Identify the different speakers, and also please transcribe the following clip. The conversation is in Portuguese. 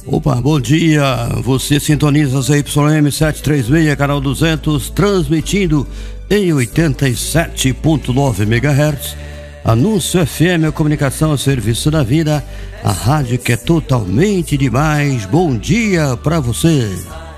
Speaker 1: Opa, bom dia, você sintoniza a ZYM 736, canal 200, transmitindo em 87.9 MHz, Anúncio FM, a comunicação a serviço da vida, a rádio que é totalmente demais. Bom dia pra você.